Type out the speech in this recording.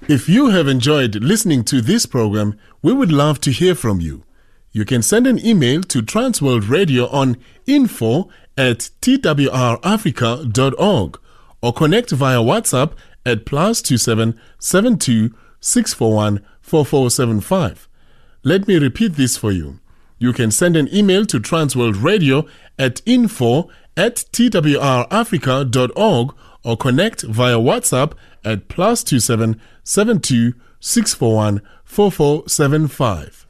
If you have enjoyed listening to this program, we would love to hear from you. You can send an email to Transworld Radio on info@twrafrica.org or connect via WhatsApp at +27 72 641 4475. Let me repeat this for you. You can send an email to Transworld Radio at info@twrafrica.org or connect via WhatsApp at +27 72 641 4475.